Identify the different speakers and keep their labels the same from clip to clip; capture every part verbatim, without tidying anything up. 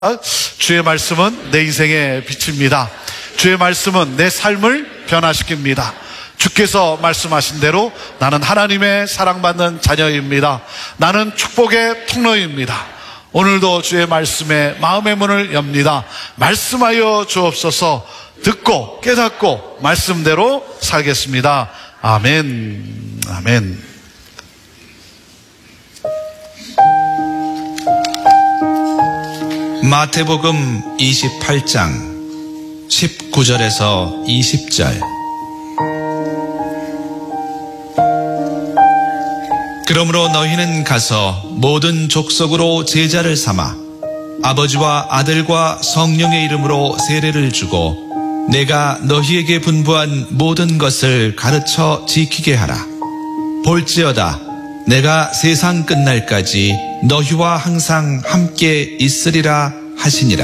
Speaker 1: 주의 말씀은 내 인생의 빛입니다. 주의 말씀은 내 삶을 변화시킵니다. 주께서 말씀하신 대로 나는 하나님의 사랑받는 자녀입니다. 나는 축복의 통로입니다. 오늘도 주의 말씀에 마음의 문을 엽니다. 말씀하여 주옵소서. 듣고 깨닫고 말씀대로 살겠습니다. 아멘. 아멘.
Speaker 2: 마태복음 이십팔 장 십구 절에서 이십 절. 그러므로 너희는 가서 모든 족속으로 제자를 삼아 아버지와 아들과 성령의 이름으로 세례를 주고 내가 너희에게 분부한 모든 것을 가르쳐 지키게 하라. 볼지어다 내가 세상 끝날까지 너희와 항상 함께 있으리라 하시니라.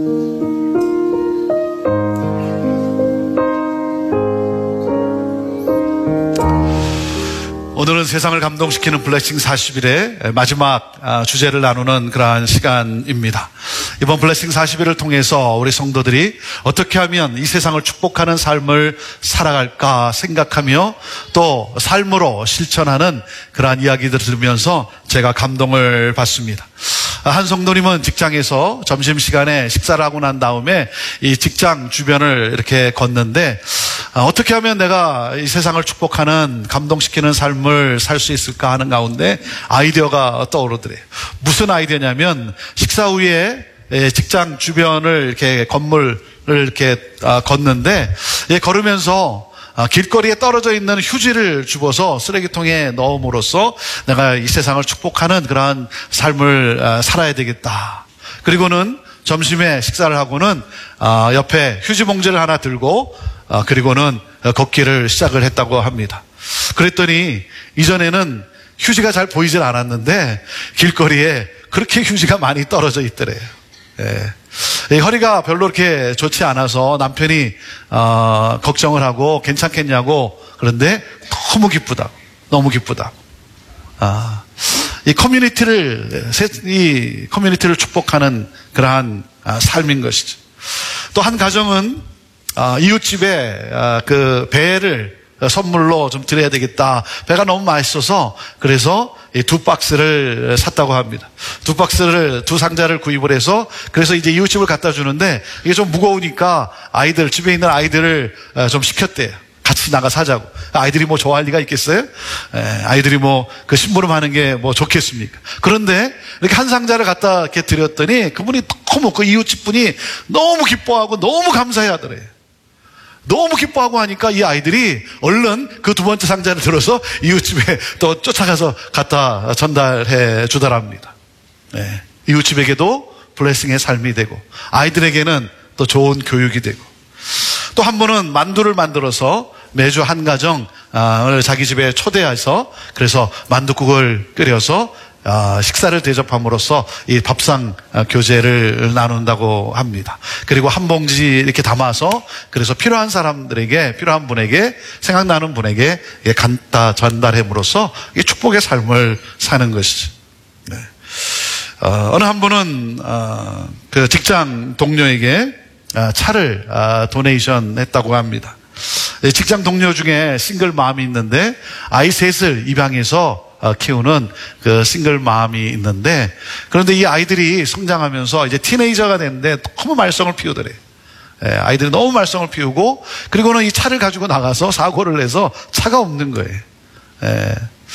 Speaker 1: 오늘은 세상을 감동시키는 블레싱 사십 일의 마지막 주제를 나누는 그러한 시간입니다. 이번 블레싱 사십 일을 통해서 우리 성도들이 어떻게 하면 이 세상을 축복하는 삶을 살아갈까 생각하며 또 삶으로 실천하는 그러한 이야기들을 들으면서 제가 감동을 받습니다. 한 성도님은 직장에서 점심시간에 식사를 하고 난 다음에 이 직장 주변을 이렇게 걷는데 어떻게 하면 내가 이 세상을 축복하는 감동시키는 삶을 살 수 있을까 하는 가운데 아이디어가 떠오르더래요. 무슨 아이디어냐면 식사 후에 직장 주변을 이렇게 건물을 이렇게 걷는데 걸으면서 길거리에 떨어져 있는 휴지를 주워서 쓰레기통에 넣음으로써 내가 이 세상을 축복하는 그러한 삶을 살아야 되겠다. 그리고는 점심에 식사를 하고는 옆에 휴지 봉지를 하나 들고 그리고는 걷기를 시작을 했다고 합니다. 그랬더니 이전에는 휴지가 잘 보이질 않았는데 길거리에 그렇게 휴지가 많이 떨어져 있더래요. 예. 허리가 별로 그렇게 좋지 않아서 남편이 어, 걱정을 하고 괜찮겠냐고. 그런데 너무 기쁘다. 너무 기쁘다. 아, 이 커뮤니티를 이 커뮤니티를 축복하는 그러한 아, 삶인 것이죠. 또 한 가정은 아, 이웃집에 아, 그 배를 선물로 좀 드려야 되겠다. 배가 너무 맛있어서 그래서 두 박스를 샀다고 합니다. 두 박스를, 두 상자를 구입을 해서 그래서 이제 이웃집을 갖다 주는데 이게 좀 무거우니까 아이들, 집에 있는 아이들을 좀 시켰대요. 같이 나가 사자고. 아이들이 뭐 좋아할 리가 있겠어요? 에, 아이들이 뭐 그 심부름하는 게 뭐 좋겠습니까? 그런데 이렇게 한 상자를 갖다 이렇게 드렸더니 그분이 너무 그 이웃집 분이 너무 기뻐하고 너무 감사해 하더래요. 너무 기뻐하고 하니까 이 아이들이 얼른 그 두 번째 상자를 들어서 이웃집에 또 쫓아가서 갖다 전달해 주더랍니다. 네. 이웃집에게도 블레싱의 삶이 되고 아이들에게는 또 좋은 교육이 되고 또 한 번은 만두를 만들어서 매주 한 가정을 자기 집에 초대해서 그래서 만두국을 끓여서 식사를 대접함으로써 이 밥상 교제를 나눈다고 합니다. 그리고 한 봉지 이렇게 담아서 그래서 필요한 사람들에게 필요한 분에게 생각나는 분에게 갖다 전달함으로써 축복의 삶을 사는 것이죠. 네. 어, 어느 한 분은 어, 그 직장 동료에게 차를 도네이션 했다고 합니다. 직장 동료 중에 싱글 맘이 있는데 아이 셋을 입양해서 키우는 그 싱글 맘이 있는데 그런데 이 아이들이 성장하면서 이제 티네이저가 됐는데 너무 말썽을 피우더래. 예, 아이들이 너무 말썽을 피우고 그리고는 이 차를 가지고 나가서 사고를 내서 차가 없는 거예요. 예.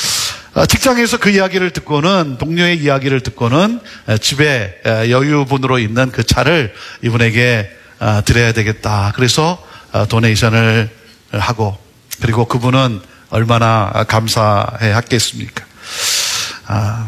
Speaker 1: 직장에서 그 이야기를 듣고는 동료의 이야기를 듣고는 집에 여유분으로 있는 그 차를 이분에게 드려야 되겠다. 그래서 도네이션을 하고 그리고 그분은 얼마나 감사해 했겠습니까? 아,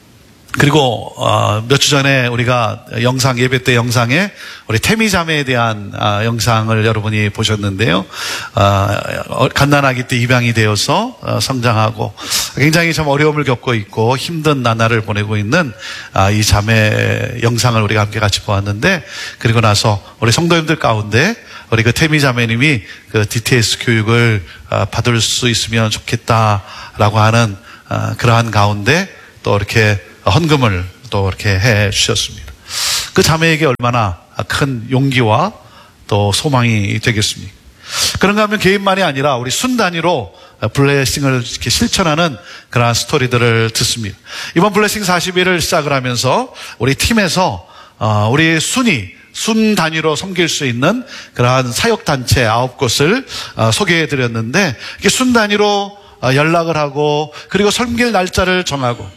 Speaker 1: 그리고 어, 몇 주 전에 우리가 영상 예배 때 영상에 우리 태미 자매에 대한 아, 영상을 여러분이 보셨는데요. 아, 갓난아기 때 입양이 되어서 어, 성장하고 굉장히 참 어려움을 겪고 있고 힘든 나날을 보내고 있는 아, 이 자매 영상을 우리가 함께 같이 보았는데 그리고 나서 우리 성도님들 가운데 우리 그 태미 자매님이 그 디티에스 교육을 아, 받을 수 있으면 좋겠다라고 하는 아, 그러한 가운데 또 이렇게 헌금을 또 이렇게 해 주셨습니다. 그 자매에게 얼마나 큰 용기와 또 소망이 되겠습니까? 그런가 하면 개인만이 아니라 우리 순 단위로 블레싱을 이렇게 실천하는 그러한 스토리들을 듣습니다. 이번 블레싱 사십 일을 시작을 하면서 우리 팀에서 우리 순이 순 단위로 섬길 수 있는 그러한 사역단체 아홉 곳을 소개해 드렸는데, 이렇게 순 단위로 연락을 하고 그리고 섬길 날짜를 정하고,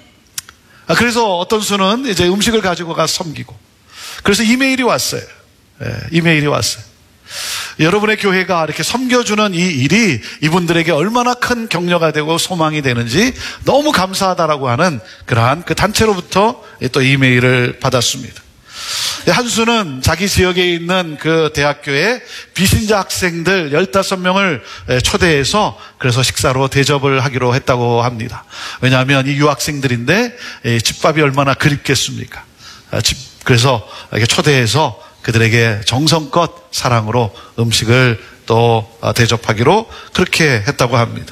Speaker 1: 그래서 어떤 수는 이제 음식을 가지고 가서 섬기고, 그래서 이메일이 왔어요. 예, 이메일이 왔어요. 여러분의 교회가 이렇게 섬겨주는 이 일이 이분들에게 얼마나 큰 격려가 되고 소망이 되는지 너무 감사하다라고 하는 그러한 그 단체로부터 또 이메일을 받았습니다. 한 수는 자기 지역에 있는 그 대학교에 비신자 학생들 열다섯 명을 초대해서 그래서 식사로 대접을 하기로 했다고 합니다. 왜냐하면 이 유학생들인데 집밥이 얼마나 그립겠습니까? 그래서 이렇게 초대해서 그들에게 정성껏 사랑으로 음식을 또 대접하기로 그렇게 했다고 합니다.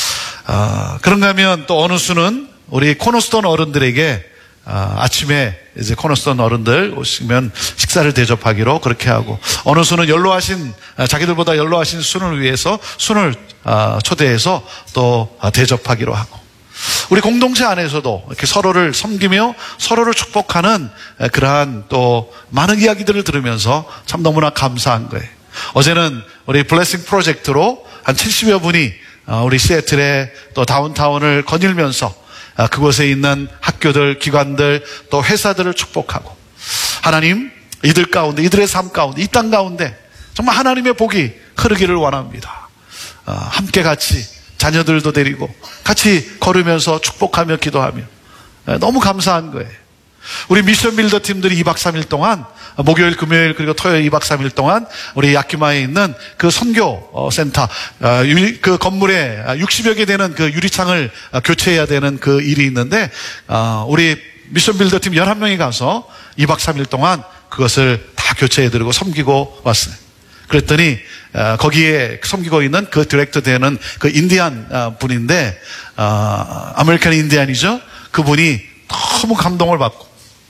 Speaker 1: 아, 그런가 하면 또 어느 수는 우리 코너스톤 어른들에게 아, 아침에 이제 코너스톤 어른들 오시면 식사를 대접하기로 그렇게 하고, 어느 수는 연로하신, 자기들보다 연로하신 순을 위해서 순을 아, 초대해서 또 아, 대접하기로 하고, 우리 공동체 안에서도 이렇게 서로를 섬기며 서로를 축복하는 그러한 또 많은 이야기들을 들으면서 참 너무나 감사한 거예요. 어제는 우리 블레싱 프로젝트로 한 칠십여 분이 우리 시애틀의 또 다운타운을 거닐면서 그곳에 있는 학교들, 기관들, 또 회사들을 축복하고, 하나님 이들 가운데, 이들의 삶 가운데, 이 땅 가운데 정말 하나님의 복이 흐르기를 원합니다. 함께 같이 자녀들도 데리고 같이 걸으면서 축복하며 기도하며 너무 감사한 거예요. 우리 미션 빌더 팀들이 이 박 삼 일 동안, 목요일, 금요일, 그리고 토요일 이 박 삼 일 동안 우리 야키마에 있는 그 선교 센터, 그 건물에 육십여 개 되는 그 유리창을 교체해야 되는 그 일이 있는데, 우리 미션 빌더 팀 열한 명이 가서 이 박 삼 일 동안 그것을 다 교체해드리고 섬기고 왔어요. 그랬더니 거기에 섬기고 있는 그 디렉터 되는 그 인디안 분인데, 아메리칸 인디안이죠. 그분이 너무 감동을 받고,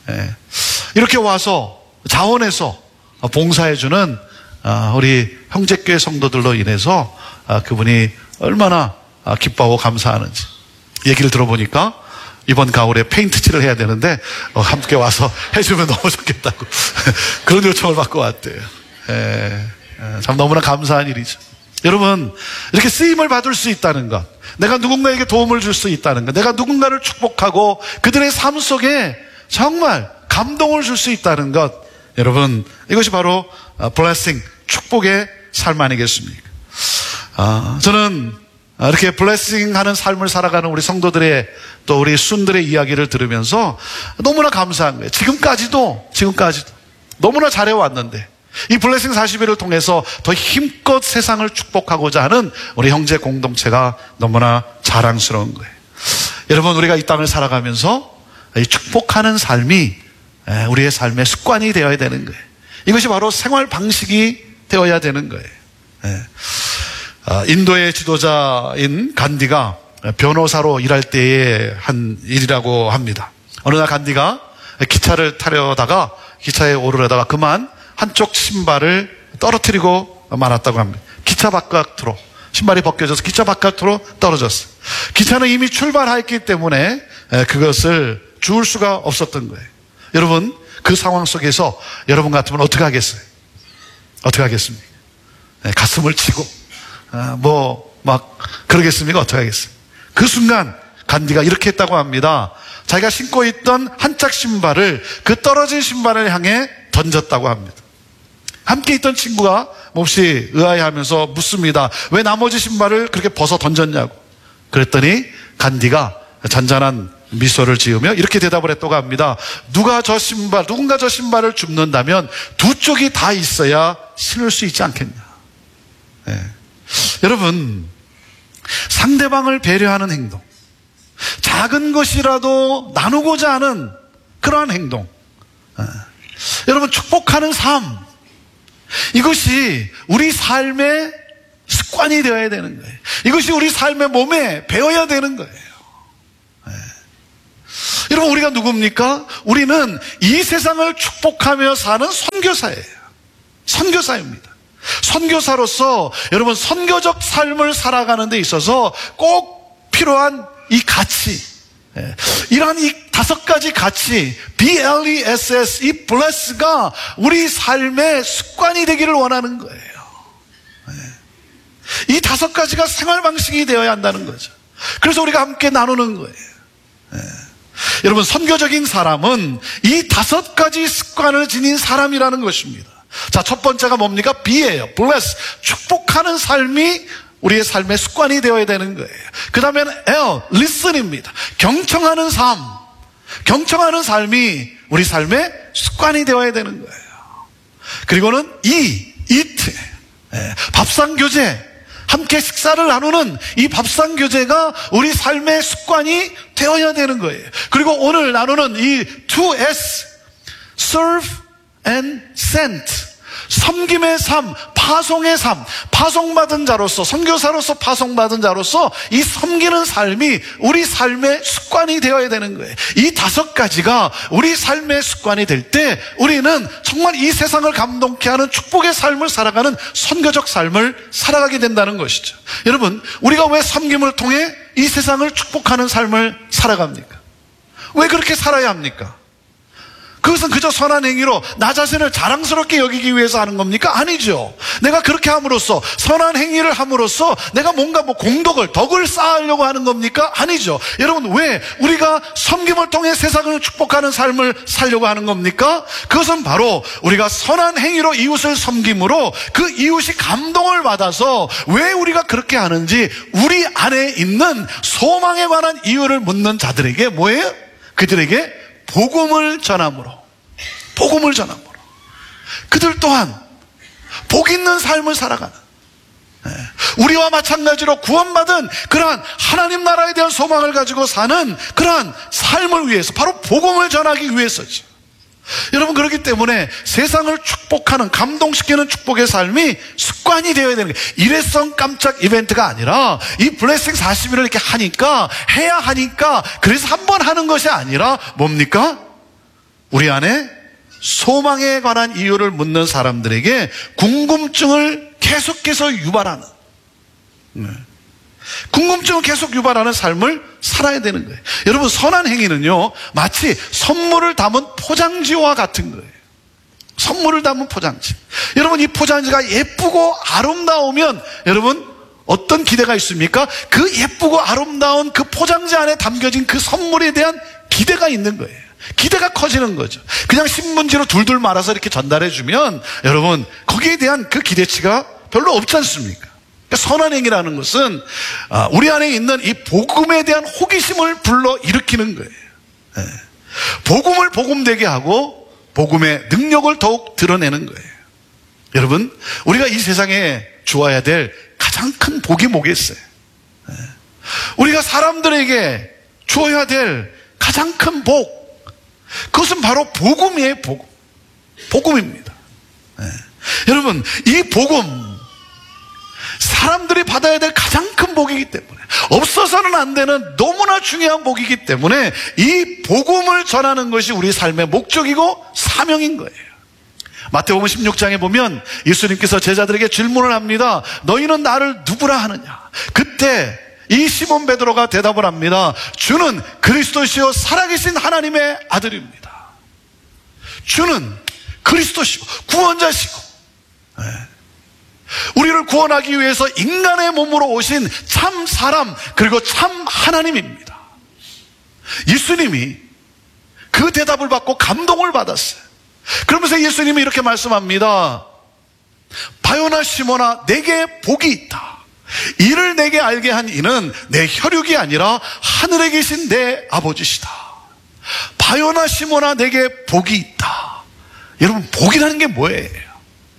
Speaker 1: 이렇게 와서 자원해서 봉사해주는 우리 형제교회 성도들로 인해서 그분이 얼마나 기뻐하고 감사하는지 얘기를 들어보니까 이번 가을에 페인트 칠을 해야 되는데 함께 와서 해주면 너무 좋겠다고 그런 요청을 받고 왔대요. 참 너무나 감사한 일이죠. 여러분, 이렇게 쓰임을 받을 수 있다는 것, 내가 누군가에게 도움을 줄 수 있다는 것, 내가 누군가를 축복하고 그들의 삶 속에 정말 감동을 줄 수 있다는 것, 여러분, 이것이 바로 블레싱, 축복의 삶 아니겠습니까? 아, 저는 이렇게 블레싱하는 삶을 살아가는 우리 성도들의 또 우리 순들의 이야기를 들으면서 너무나 감사한 거예요. 지금까지도 지금까지도 너무나 잘해왔는데 이 블레싱 사십 일을 통해서 더 힘껏 세상을 축복하고자 하는 우리 형제 공동체가 너무나 자랑스러운 거예요. 여러분, 우리가 이 땅을 살아가면서 이 축복하는 삶이 우리의 삶의 습관이 되어야 되는 거예요. 이것이 바로 생활 방식이 되어야 되는 거예요. 인도의 지도자인 간디가 변호사로 일할 때의 한 일이라고 합니다. 어느 날 간디가 기차를 타려다가 기차에 오르려다가 그만 한쪽 신발을 떨어뜨리고 말았다고 합니다. 기차 바깥으로 신발이 벗겨져서 기차 바깥으로 떨어졌어요. 기차는 이미 출발했기 때문에 그것을 주울 수가 없었던 거예요. 여러분, 그 상황 속에서 여러분 같으면 어떻게 하겠어요? 어떻게 하겠습니까? 가슴을 치고 뭐 막 그러겠습니까? 어떻게 하겠어요? 그 순간 간디가 이렇게 했다고 합니다. 자기가 신고 있던 한 짝 신발을 그 떨어진 신발을 향해 던졌다고 합니다. 함께 있던 친구가 몹시 의아해하면서 묻습니다. 왜 나머지 신발을 그렇게 벗어 던졌냐고. 그랬더니 간디가 잔잔한 미소를 지으며 이렇게 대답을 했다고 합니다. 누가 저 신발, 누군가 저 신발을 줍는다면 두 쪽이 다 있어야 신을 수 있지 않겠냐. 네. 여러분, 상대방을 배려하는 행동, 작은 것이라도 나누고자 하는 그러한 행동, 네. 여러분, 축복하는 삶, 이것이 우리 삶의 습관이 되어야 되는 거예요. 이것이 우리 삶의 몸에 배어야 되는 거예요. 네. 여러분, 우리가 누굽니까? 우리는 이 세상을 축복하며 사는 선교사예요. 선교사입니다. 선교사로서 여러분, 선교적 삶을 살아가는 데 있어서 꼭 필요한 이 가치, 이러한 이 다섯 가지 가치, 비 엘 이 에스 에스, 이 bless가 우리 삶의 습관이 되기를 원하는 거예요. 이 다섯 가지가 생활 방식이 되어야 한다는 거죠. 그래서 우리가 함께 나누는 거예요. 여러분, 선교적인 사람은 이 다섯 가지 습관을 지닌 사람이라는 것입니다. 자, 첫 번째가 뭡니까? B예요. bless. 축복하는 삶이 우리의 삶의 습관이 되어야 되는 거예요. 그 다음에는 L, listen입니다. 경청하는 삶. 경청하는 삶이 우리 삶의 습관이 되어야 되는 거예요. 그리고는 E, eat. 밥상교제. 함께 식사를 나누는 이 밥상교제가 우리 삶의 습관이 되어야 되는 거예요. 그리고 오늘 나누는 이 투 에스, serve and sent. 섬김의 삶, 파송의 삶, 파송받은 자로서, 선교사로서 파송받은 자로서 이 섬기는 삶이 우리 삶의 습관이 되어야 되는 거예요. 이 다섯 가지가 우리 삶의 습관이 될 때 우리는 정말 이 세상을 감동케 하는 축복의 삶을 살아가는 선교적 삶을 살아가게 된다는 것이죠. 여러분, 우리가 왜 섬김을 통해 이 세상을 축복하는 삶을 살아갑니까? 왜 그렇게 살아야 합니까? 그것은 그저 선한 행위로 나 자신을 자랑스럽게 여기기 위해서 하는 겁니까? 아니죠. 내가 그렇게 함으로써, 선한 행위를 함으로써 내가 뭔가 뭐 공덕을, 덕을 쌓으려고 하는 겁니까? 아니죠. 여러분, 왜 우리가 섬김을 통해 세상을 축복하는 삶을 살려고 하는 겁니까? 그것은 바로 우리가 선한 행위로 이웃을 섬김으로 그 이웃이 감동을 받아서 왜 우리가 그렇게 하는지 우리 안에 있는 소망에 관한 이유를 묻는 자들에게 뭐예요? 그들에게 복음을 전함으로, 복음을 전함으로 그들 또한 복 있는 삶을 살아가는, 우리와 마찬가지로 구원받은 그러한 하나님 나라에 대한 소망을 가지고 사는 그러한 삶을 위해서, 바로 복음을 전하기 위해서죠. 여러분, 그렇기 때문에 세상을 축복하는, 감동시키는 축복의 삶이 습관이 되어야 되는 거예요. 일회성 깜짝 이벤트가 아니라 이 블레싱 사십 일을 이렇게 하니까, 해야 하니까, 그래서 한 번 하는 것이 아니라 뭡니까? 우리 안에 소망에 관한 이유를 묻는 사람들에게 궁금증을 계속해서 유발하는, 궁금증을 계속 유발하는 삶을 살아야 되는 거예요. 여러분, 선한 행위는요, 마치 선물을 담은 포장지와 같은 거예요. 선물을 담은 포장지. 여러분, 이 포장지가 예쁘고 아름다우면 여러분 어떤 기대가 있습니까? 그 예쁘고 아름다운 그 포장지 안에 담겨진 그 선물에 대한 기대가 있는 거예요. 기대가 커지는 거죠. 그냥 신문지로 둘둘 말아서 이렇게 전달해주면 여러분 거기에 대한 그 기대치가 별로 없지 않습니까? 선한 행위라는 것은 우리 안에 있는 이 복음에 대한 호기심을 불러 일으키는 거예요. 복음을 복음되게 하고 복음의 능력을 더욱 드러내는 거예요. 여러분, 우리가 이 세상에 주어야 될 가장 큰 복이 뭐겠어요? 우리가 사람들에게 주어야 될 가장 큰 복, 그것은 바로 복음이에요. 복음. 복음입니다. 여러분, 이 복음, 사람들이 받아야 될 가장 큰 복이기 때문에, 없어서는 안 되는 너무나 중요한 복이기 때문에 이 복음을 전하는 것이 우리 삶의 목적이고 사명인 거예요. 마태복음 십육 장에 보면 예수님께서 제자들에게 질문을 합니다. 너희는 나를 누구라 하느냐? 그때 이 시몬 베드로가 대답을 합니다. 주는 그리스도시요 살아계신 하나님의 아들입니다. 주는 그리스도시고 구원자시고, 네. 우리를 구원하기 위해서 인간의 몸으로 오신 참 사람, 그리고 참 하나님입니다. 예수님이 그 대답을 받고 감동을 받았어요. 그러면서 예수님이 이렇게 말씀합니다. 바요나 시몬아, 내게 복이 있다. 이를 내게 알게 한 이는 내 혈육이 아니라 하늘에 계신 내 아버지시다. 바요나 시몬아, 내게 복이 있다. 여러분, 복이라는 게 뭐예요?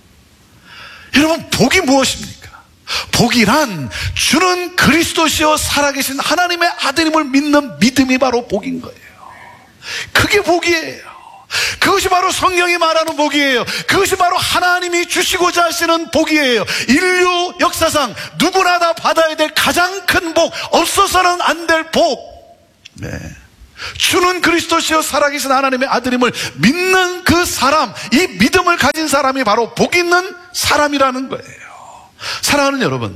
Speaker 1: 여러분, 복이 무엇입니까? 복이란 주는 그리스도시요 살아계신 하나님의 아들임을 믿는 믿음이 바로 복인 거예요. 그게 복이에요. 그것이 바로 성경이 말하는 복이에요. 그것이 바로 하나님이 주시고자 하시는 복이에요. 인류 역사상 누구나 다 받아야 될 가장 큰 복, 없어서는 안 될 복. 네. 주는 그리스도시요 살아계신 하나님의 아들임을 믿는 그 사람, 이 믿음을 가진 사람이 바로 복 있는 사람이라는 거예요. 사랑하는 여러분,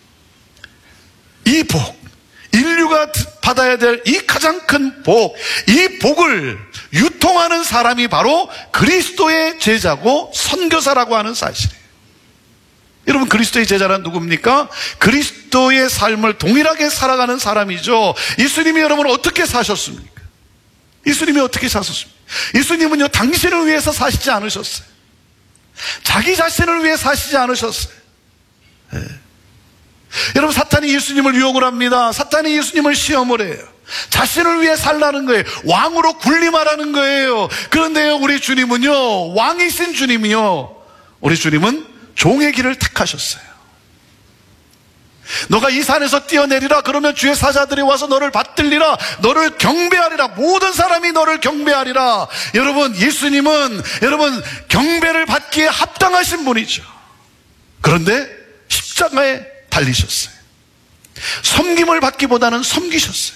Speaker 1: 이 복, 인류가 받아야 될 이 가장 큰 복, 이 복을 유통하는 사람이 바로 그리스도의 제자고 선교사라고 하는 사실이에요. 여러분, 그리스도의 제자란 누굽니까? 그리스도의 삶을 동일하게 살아가는 사람이죠. 예수님이 여러분 어떻게 사셨습니까? 예수님이 어떻게 사셨습니까? 예수님은요, 당신을 위해서 사시지 않으셨어요. 자기 자신을 위해 사시지 않으셨어요. 네. 여러분, 사탄이 예수님을 유혹을 합니다. 사탄이 예수님을 시험을 해요. 자신을 위해 살라는 거예요. 왕으로 군림하라는 거예요. 그런데요, 우리 주님은요, 왕이신 주님이요, 우리 주님은 종의 길을 택하셨어요. 너가 이 산에서 뛰어내리라 그러면 주의 사자들이 와서 너를 받들리라, 너를 경배하리라, 모든 사람이 너를 경배하리라. 여러분, 예수님은 여러분 경배를 받기에 합당하신 분이죠. 그런데 십자가에 달리셨어요. 섬김을 받기보다는 섬기셨어요.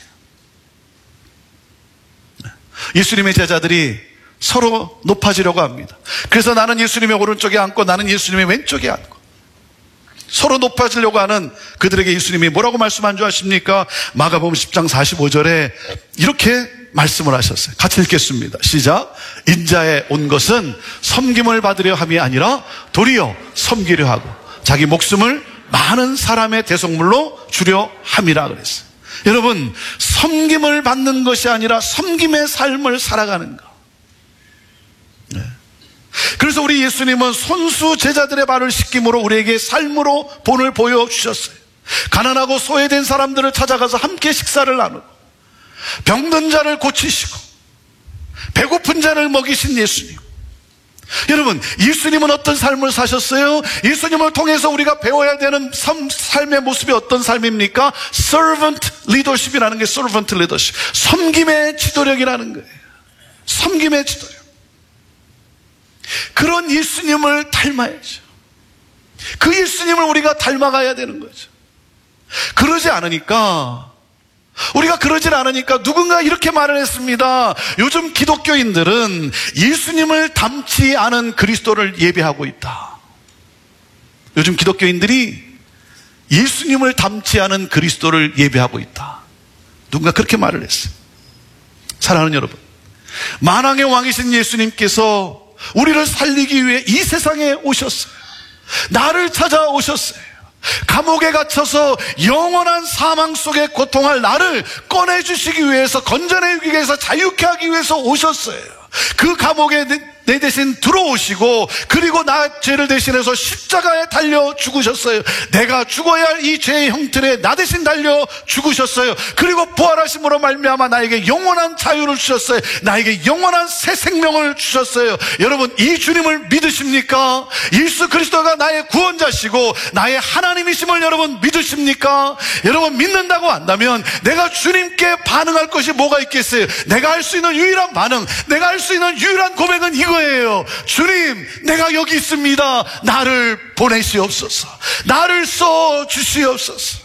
Speaker 1: 예수님의 제자들이 서로 높아지려고 합니다. 그래서 나는 예수님의 오른쪽에 앉고 나는 예수님의 왼쪽에 앉고 서로 높아지려고 하는 그들에게 예수님이 뭐라고 말씀한 줄 아십니까? 마가복음 십 장 사십오 절에 이렇게 말씀을 하셨어요. 같이 읽겠습니다. 시작. 인자에 온 것은 섬김을 받으려 함이 아니라 도리어 섬기려 하고 자기 목숨을 많은 사람의 대속물로 주려 함이라 그랬어요. 여러분, 섬김을 받는 것이 아니라 섬김의 삶을 살아가는 것. 네. 그래서 우리 예수님은 손수 제자들의 발을 씻김으로 우리에게 삶으로 본을 보여주셨어요. 가난하고 소외된 사람들을 찾아가서 함께 식사를 나누고 병든 자를 고치시고 배고픈 자를 먹이신 예수님. 여러분, 예수님은 어떤 삶을 사셨어요? 예수님을 통해서 우리가 배워야 되는 삶, 삶의 모습이 어떤 삶입니까? servant leadership이라는 게 servant leadership, 섬김의 지도력이라는 거예요. 섬김의 지도력. 그런 예수님을 닮아야죠. 그 예수님을 우리가 닮아가야 되는 거죠. 그러지 않으니까, 우리가 그러질 않으니까 누군가 이렇게 말을 했습니다. 요즘 기독교인들은 예수님을 닮지 않은 그리스도를 예배하고 있다. 요즘 기독교인들이 예수님을 닮지 않은 그리스도를 예배하고 있다. 누군가 그렇게 말을 했어요. 사랑하는 여러분, 만왕의 왕이신 예수님께서 우리를 살리기 위해 이 세상에 오셨어요. 나를 찾아오셨어요. 감옥에 갇혀서 영원한 사망 속에 고통할 나를 꺼내주시기 위해서, 건져내기 위해서, 자유케 하기 위해서 오셨어요. 그 감옥에 내 대신 들어오시고, 그리고 나 죄를 대신해서 십자가에 달려 죽으셨어요. 내가 죽어야 할 이 죄의 형틀에 나 대신 달려 죽으셨어요. 그리고 부활하심으로 말미암아 나에게 영원한 자유를 주셨어요. 나에게 영원한 새 생명을 주셨어요. 여러분, 이 주님을 믿으십니까? 예수 그리스도가 나의 구원자시고 나의 하나님이심을 여러분 믿으십니까? 여러분, 믿는다고 한다면 내가 주님께 반응할 것이 뭐가 있겠어요? 내가 할 수 있는 유일한 반응, 내가 할 수 있는 유일한 고백은 이거 예요. 주님, 내가 여기 있습니다. 나를 보내시옵소서. 나를 써 주시옵소서.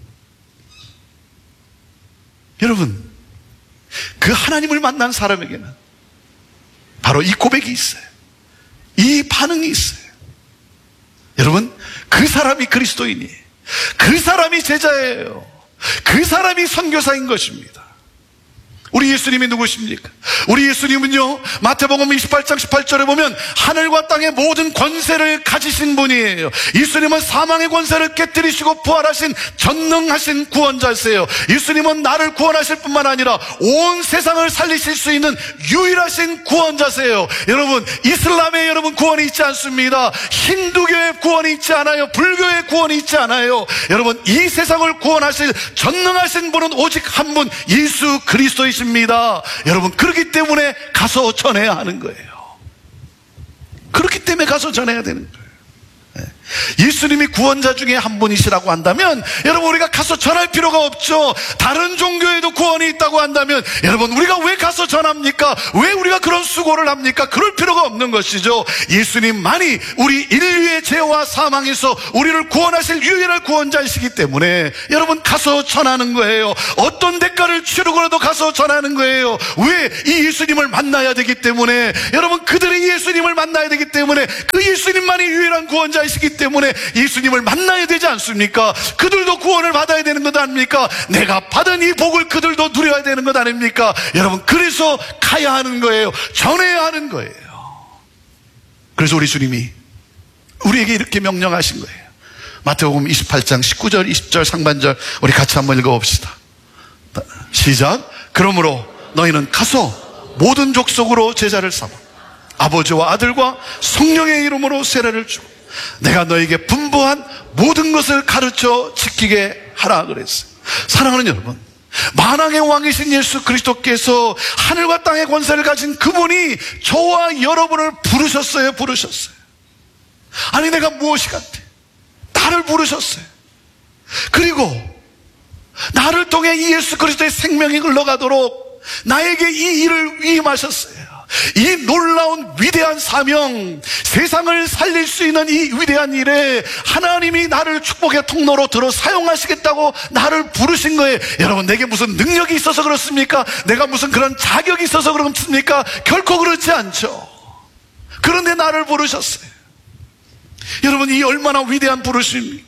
Speaker 1: 여러분, 그 하나님을 만난 사람에게는 바로 이 고백이 있어요. 이 반응이 있어요. 여러분, 그 사람이 그리스도인이에요. 그 사람이 제자예요. 그 사람이 선교사인 것입니다. 우리 예수님이 누구십니까? 우리 예수님은요, 마태복음 이십팔 장 십팔 절에 보면 하늘과 땅의 모든 권세를 가지신 분이에요. 예수님은 사망의 권세를 깨뜨리시고 부활하신 전능하신 구원자세요. 예수님은 나를 구원하실 뿐만 아니라 온 세상을 살리실 수 있는 유일하신 구원자세요. 여러분, 이슬람에 여러분 구원이 있지 않습니다. 힌두교의 구원이 있지 않아요. 불교의 구원이 있지 않아요. 여러분, 이 세상을 구원하실 전능하신 분은 오직 한 분, 예수 그리스도이십니다. 여러분, 그렇기 때문에 가서 전해야 하는 거예요. 그렇기 때문에 가서 전해야 되는 거예요. 예수님이 구원자 중에 한 분이시라고 한다면 여러분 우리가 가서 전할 필요가 없죠. 다른 종교에도 구원이 있다고 한다면 여러분 우리가 왜 가서 전합니까? 왜 우리가 그런 수고를 합니까? 그럴 필요가 없는 것이죠. 예수님만이 우리 인류의 죄와 사망에서 우리를 구원하실 유일한 구원자이시기 때문에 여러분 가서 전하는 거예요. 어떤 대가를 치르고라도 가서 전하는 거예요. 왜? 이 예수님을 만나야 되기 때문에. 여러분 그들이 예수님을 만나야 되기 때문에. 그 예수님만이 유일한 구원자이시기 때문에 예수님을 만나야 되지 않습니까? 그들도 구원을 받아야 되는 것 아닙니까? 내가 받은 이 복을 그들도 누려야 되는 것 아닙니까? 여러분 그래서 가야 하는 거예요. 전해야 하는 거예요. 그래서 우리 주님이 우리에게 이렇게 명령하신 거예요. 마태복음 이십팔 장 십구 절 이십 절 상반절 우리 같이 한번 읽어봅시다. 시작. 그러므로 너희는 가서 모든 족속으로 제자를 삼아 아버지와 아들과 성령의 이름으로 세례를 주고 내가 너에게 분부한 모든 것을 가르쳐 지키게 하라 그랬어요. 사랑하는 여러분, 만왕의 왕이신 예수 그리스도께서 하늘과 땅의 권세를 가진 그분이 저와 여러분을 부르셨어요. 부르셨어요. 아니 내가 무엇이 같아? 나를 부르셨어요. 그리고 나를 통해 이 예수 그리스도의 생명이 흘러가도록 나에게 이 일을 위임하셨어요. 이 놀라운 위대한 사명, 세상을 살릴 수 있는 이 위대한 일에 하나님이 나를 축복의 통로로 들어 사용하시겠다고 나를 부르신 거예요. 여러분 내게 무슨 능력이 있어서 그렇습니까? 내가 무슨 그런 자격이 있어서 그렇습니까? 결코 그렇지 않죠. 그런데 나를 부르셨어요. 여러분 이 얼마나 위대한 부르심입니까?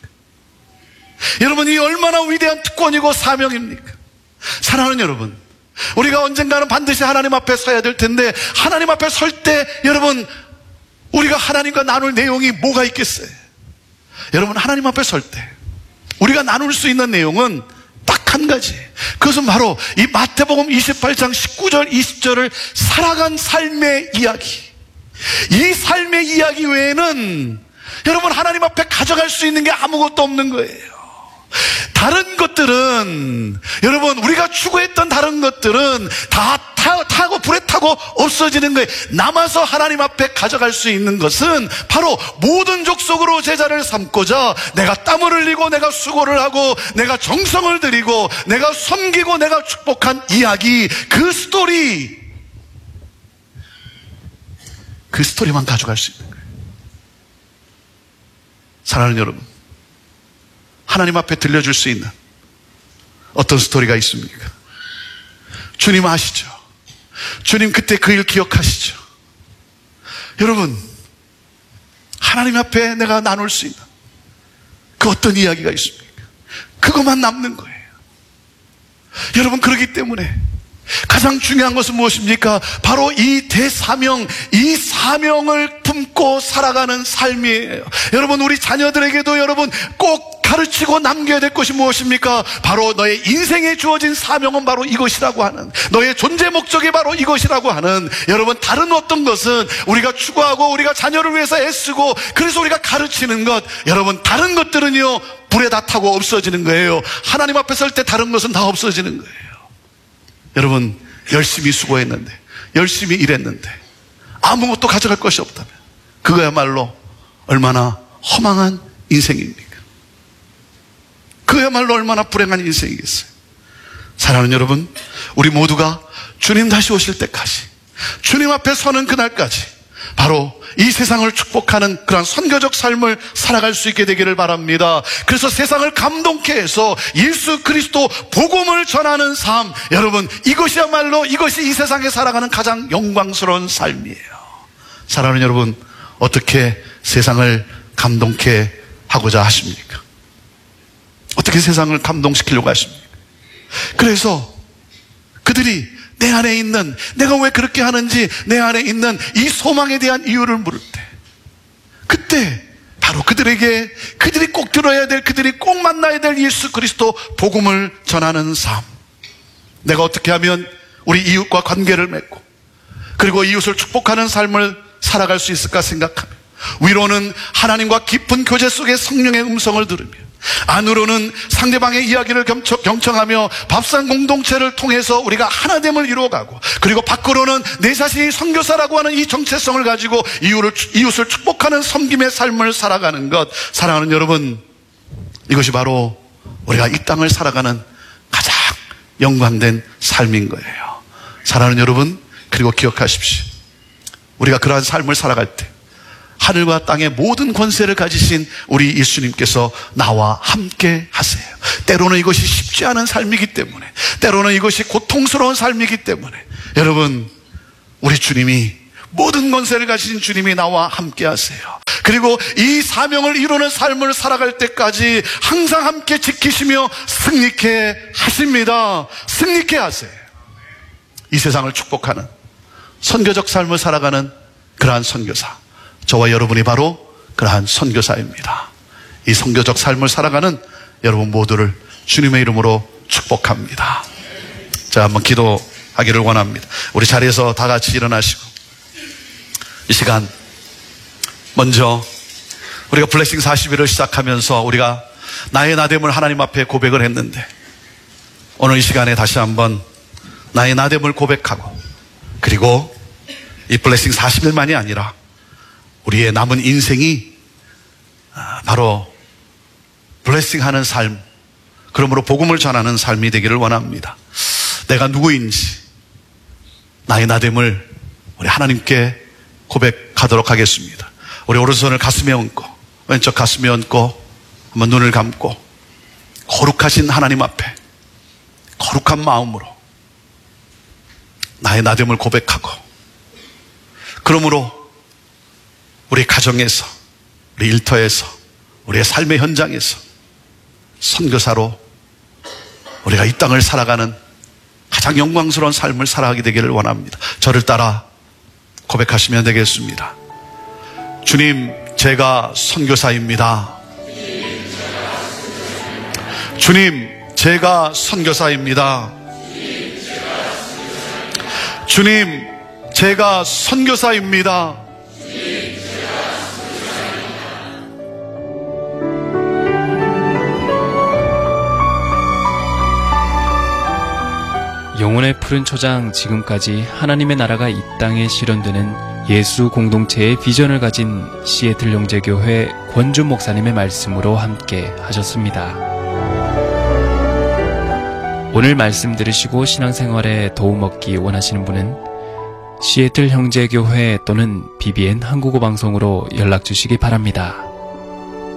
Speaker 1: 여러분 이 얼마나 위대한 특권이고 사명입니까? 사랑하는 여러분, 우리가 언젠가는 반드시 하나님 앞에 서야 될 텐데 하나님 앞에 설 때 여러분 우리가 하나님과 나눌 내용이 뭐가 있겠어요? 여러분 하나님 앞에 설 때 우리가 나눌 수 있는 내용은 딱 한 가지. 그것은 바로 이 마태복음 이십팔 장 십구 절 이십 절을 살아간 삶의 이야기. 이 삶의 이야기 외에는 여러분 하나님 앞에 가져갈 수 있는 게 아무것도 없는 거예요. 다른 것들은 여러분 우리가 추구했던 다른 것들은 다 타, 타고 불에 타고 없어지는 거예요. 남아서 하나님 앞에 가져갈 수 있는 것은 바로 모든 족속으로 제자를 삼고자 내가 땀을 흘리고 내가 수고를 하고 내가 정성을 들이고 내가 섬기고 내가 축복한 이야기, 그 스토리, 그 스토리만 가져갈 수 있는 거예요. 사랑하는 여러분, 하나님 앞에 들려줄 수 있는 어떤 스토리가 있습니까? 주님 아시죠? 주님 그때 그 일 기억하시죠? 여러분 하나님 앞에 내가 나눌 수 있는 그 어떤 이야기가 있습니까? 그것만 남는 거예요. 여러분 그렇기 때문에 가장 중요한 것은 무엇입니까? 바로 이 대사명, 이 사명을 품고 살아가는 삶이에요. 여러분 우리 자녀들에게도 여러분 꼭 가르치고 남겨야 될 것이 무엇입니까? 바로 너의 인생에 주어진 사명은 바로 이것이라고 하는, 너의 존재 목적이 바로 이것이라고 하는, 여러분 다른 어떤 것은 우리가 추구하고 우리가 자녀를 위해서 애쓰고 그래서 우리가 가르치는 것, 여러분 다른 것들은요 불에 다 타고 없어지는 거예요. 하나님 앞에 설 때 다른 것은 다 없어지는 거예요. 여러분 열심히 수고했는데 열심히 일했는데 아무것도 가져갈 것이 없다면 그거야말로 얼마나 허망한 인생입니까? 그야말로 얼마나 불행한 인생이겠어요. 사랑하는 여러분, 우리 모두가 주님 다시 오실 때까지, 주님 앞에 서는 그날까지 바로 이 세상을 축복하는 그런 선교적 삶을 살아갈 수 있게 되기를 바랍니다. 그래서 세상을 감동케 해서 예수 그리스도 복음을 전하는 삶, 여러분 이것이야말로 이것이 이 세상에 살아가는 가장 영광스러운 삶이에요. 사랑하는 여러분, 어떻게 세상을 감동케 하고자 하십니까? 어떻게 세상을 감동시키려고 하십니까? 그래서 그들이 내 안에 있는, 내가 왜 그렇게 하는지 내 안에 있는 이 소망에 대한 이유를 물을 때, 그때 바로 그들에게 그들이 꼭 들어야 될, 그들이 꼭 만나야 될 예수 그리스도 복음을 전하는 삶, 내가 어떻게 하면 우리 이웃과 관계를 맺고 그리고 이웃을 축복하는 삶을 살아갈 수 있을까 생각하며, 위로는 하나님과 깊은 교제 속에 성령의 음성을 들으며 안으로는 상대방의 이야기를 경청, 경청하며 밥상 공동체를 통해서 우리가 하나됨을 이루어가고, 그리고 밖으로는 내 자신이 선교사라고 하는 이 정체성을 가지고 이웃을, 이웃을 축복하는 섬김의 삶을 살아가는 것. 사랑하는 여러분, 이것이 바로 우리가 이 땅을 살아가는 가장 영광된 삶인 거예요. 사랑하는 여러분, 그리고 기억하십시오. 우리가 그러한 삶을 살아갈 때 하늘과 땅의 모든 권세를 가지신 우리 예수님께서 나와 함께 하세요. 때로는 이것이 쉽지 않은 삶이기 때문에, 때로는 이것이 고통스러운 삶이기 때문에, 여러분, 우리 주님이, 모든 권세를 가지신 주님이 나와 함께 하세요. 그리고 이 사명을 이루는 삶을 살아갈 때까지 항상 함께 지키시며 승리케 하십니다. 승리케 하세요. 이 세상을 축복하는 선교적 삶을 살아가는 그러한 선교사, 저와 여러분이 바로 그러한 선교사입니다. 이 선교적 삶을 살아가는 여러분 모두를 주님의 이름으로 축복합니다. 자, 한번 기도하기를 원합니다. 우리 자리에서 다 같이 일어나시고, 이 시간 먼저 우리가 블레싱 사십일을 시작하면서 우리가 나의 나됨을 하나님 앞에 고백을 했는데, 오늘 이 시간에 다시 한번 나의 나됨을 고백하고, 그리고 이 블레싱 사십일만이 아니라 우리의 남은 인생이 바로 블레싱하는 삶, 그러므로 복음을 전하는 삶이 되기를 원합니다. 내가 누구인지, 나의 나됨을 우리 하나님께 고백하도록 하겠습니다. 우리 오른손을 가슴에 얹고, 왼쪽 가슴에 얹고, 한번 눈을 감고 거룩하신 하나님 앞에 거룩한 마음으로 나의 나됨을 고백하고, 그러므로 우리 가정에서, 우리 일터에서, 우리의 삶의 현장에서 선교사로 우리가 이 땅을 살아가는 가장 영광스러운 삶을 살아가게 되기를 원합니다. 저를 따라 고백하시면 되겠습니다. 주님, 제가 선교사입니다. 주님, 제가 선교사입니다. 주님, 제가 선교사입니다.
Speaker 3: 영혼의 푸른 초장, 지금까지 하나님의 나라가 이 땅에 실현되는 예수 공동체의 비전을 가진 시애틀 영재교회 권준 목사님의 말씀으로 함께 하셨습니다. 오늘 말씀 들으시고 신앙생활에 도움 얻기 원하시는 분은 시애틀 형제교회 또는 비비엔 한국어 방송으로 연락 주시기 바랍니다.